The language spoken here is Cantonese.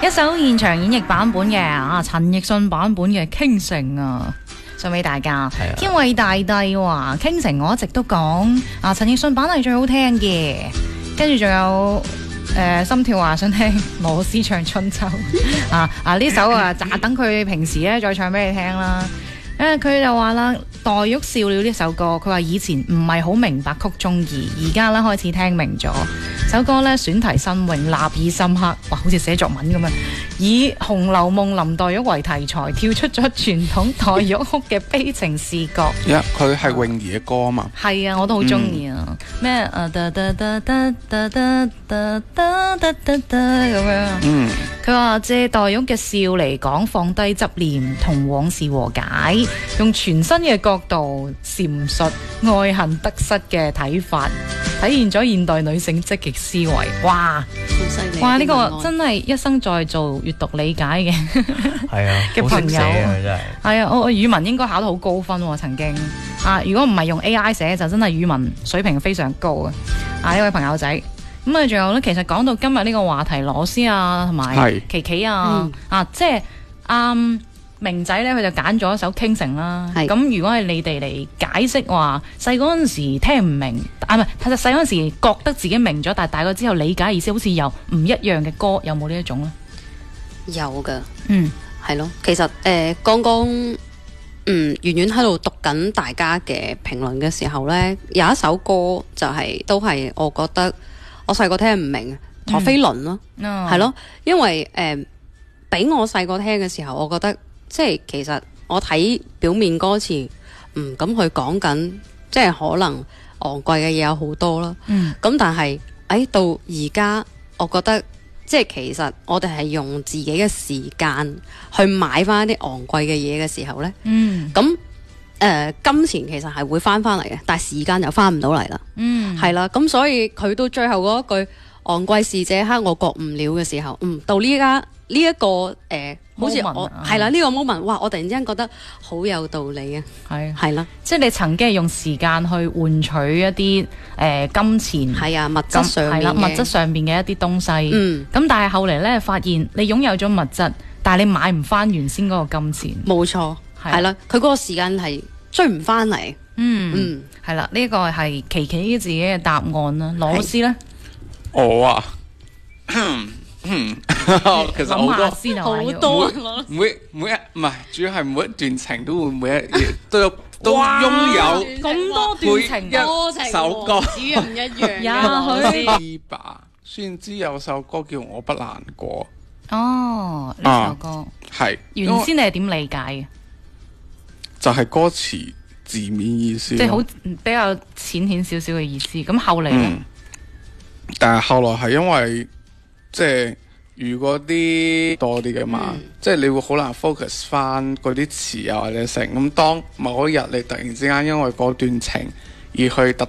一首現場演繹版本嘅陳奕迅版本嘅《傾城》啊，送俾大家。天偉大帝話《傾城》我一直都講陳奕迅版係最好聽嘅，跟住仲有心跳話想聽羅斯唱《春秋》呢首等佢平時咧再唱俾你聽啦。佢就話啦，黛玉笑了呢首歌，佢話以前唔係好明白曲中意，而家咧開始聽明咗。首歌咧選題新穎，立意深刻，哇，好似寫作文咁樣，以《紅樓夢》林黛玉為題材，跳出咗傳統黛玉哭嘅悲情視角。 佢係泳兒嘅歌啊嘛。 係啊，我都好中意啊。咩咁樣。佢話借黛玉嘅笑嚟講，放低執念，同往事和解，用全新嘅角度闡述愛恨得失嘅睇法，體現咗現代女性積極思維。哇， 好犀利！ 哇，呢個真係一生在做閱讀理解嘅係啊嘅朋友， 真係係啊，我語文應該考得好高分喎，曾經如果唔係用 AI 寫，就真係語文水平非常高啊！呢位朋友仔。咁仲有咧，其實講到今日呢個話題，羅斯同埋琪琪即係明仔咧，佢就揀咗一首《傾城》啦。咁如果係你哋嚟解釋話，細嗰陣時聽唔明，唔係，其實細嗰陣時覺得自己明咗，但係大個之後理解意思好似又唔一樣嘅歌，有冇呢一種咧？ 有噶，係咯。其實剛剛圓圓喺度讀緊大家嘅評論嘅時候咧，有一首歌就都係我覺得。我細個聽唔明，陀飛輪咯，係咯，因為俾我細個聽嘅時候，我覺得即係其實我睇表面歌詞，咁佢講緊即係可能昂貴嘅嘢有好多啦，咁但係到而家，我覺得即係其實我哋係用自己嘅時間去買翻一啲昂貴嘅嘢嘅時候咧，咁。金錢其實係會翻嚟嘅，但係時間又翻唔到嚟啦。係啦，咁所以佢到最後嗰一句昂貴是這刻我覺悟了嘅時候，到呢家呢一個好似我係啦呢個 moment， 哇！我突然之間覺得好有道理啊。係啦， 即係你曾經係用時間去換取一啲金錢，係啊，物質上係啦，物質上邊嘅一啲東西。咁但係後嚟咧發現你擁有咗物質，但係你買唔翻原先嗰個金錢。冇錯，係啦，佢嗰個時間係。追唔翻嚟，係啦，呢個係琪琪自己嘅答案啦。羅斯咧， 我其實好多每一唔係，主要係每一段情都會每一嘢都擁有咁多段情， 一首歌主要唔一樣。 知吧？先知有首歌叫《我不難過》。 呢首歌係原先你係點理解嘅？ 就係歌詞字面意思， 即係好比較淺顯少少嘅意思。咁後嚟咧， 但係後來係因為即係如果啲多啲嘅嘛，即係你會好難 focus 翻嗰啲詞啊或者成咁。當某一日你突然之間因為嗰段情而去特